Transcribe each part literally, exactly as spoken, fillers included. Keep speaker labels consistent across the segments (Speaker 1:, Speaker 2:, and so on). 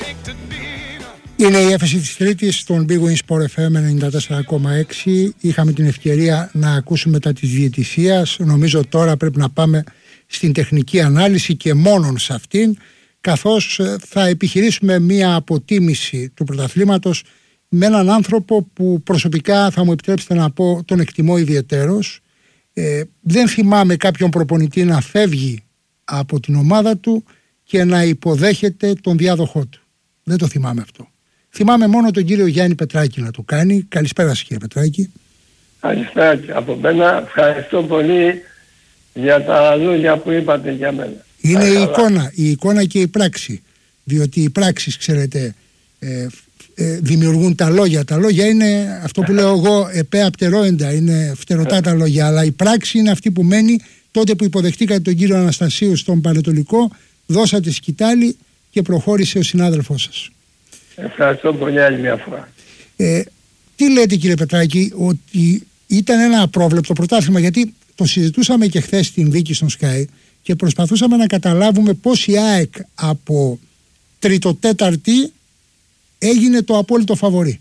Speaker 1: Είναι η έφεση της Τρίτης στον Big Win Sport εφ εμ ενενήντα τέσσερα κόμμα έξι. Είχαμε την ευκαιρία να ακούσουμε τα της διαιτησίας. Νομίζω τώρα πρέπει να πάμε στην τεχνική ανάλυση και μόνον σε αυτήν, καθώς θα επιχειρήσουμε μία αποτίμηση του πρωταθλήματος με έναν άνθρωπο που προσωπικά, θα μου επιτρέψετε να πω, τον εκτιμώ ιδιαιτέρως. Ε, δεν θυμάμαι κάποιον προπονητή να φεύγει από την ομάδα του και να υποδέχεται τον διάδοχό του. Δεν το θυμάμαι αυτό. Θυμάμαι μόνο τον κύριο Γιάννη Πετράκη να το κάνει. Καλησπέρα σας, κύριε Πετράκη.
Speaker 2: Καλησπέρα από μένα. Ευχαριστώ πολύ για τα λόγια που είπατε για μένα.
Speaker 1: Είναι η εικόνα, η εικόνα και η πράξη. Διότι οι πράξεις, ξέρετε, ε, ε, δημιουργούν τα λόγια. Τα λόγια είναι αυτό που λέω εγώ, επέα πτερόεντα, είναι φτερωτά τα λόγια. Αλλά η πράξη είναι αυτή που μένει. Τότε που υποδεχτήκατε τον κύριο Αναστασίου στον Πανετολικό, δώσατε σκητάλη και προχώρησε ο συνάδελφός σας.
Speaker 2: Ευχαριστώ πολύ άλλη μια φορά.
Speaker 1: Ε, τι λέτε, κύριε Πετράκη, ότι ήταν ένα απρόβλεπτο πρωτάθλημα? Γιατί το συζητούσαμε και χθες στην δίκη στον Sky και προσπαθούσαμε να καταλάβουμε πώς η ΑΕΚ από τριτοτέταρτη έγινε το απόλυτο φαβορί.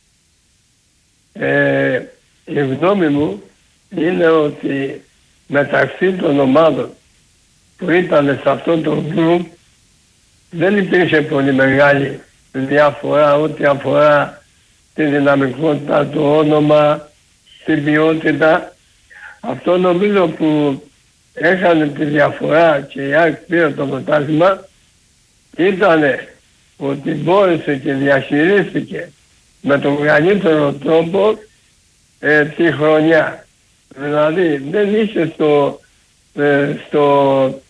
Speaker 2: Ε, η γνώμη μου είναι ότι μεταξύ των ομάδων που ήταν σε αυτό το γκρουπ δεν υπήρχε πολύ μεγάλη διαφορά ό,τι αφορά τη δυναμικότητα, το όνομα, την ποιότητα. Αυτό νομίζω που έκανε τη διαφορά και η ΑΕΚ πήρε το πρωτάθλημα ήταν ότι μπόρεσε και διαχειρίστηκε με τον καλύτερο τρόπο ε, τη χρονιά. Δηλαδή δεν είχε στο, ε, στο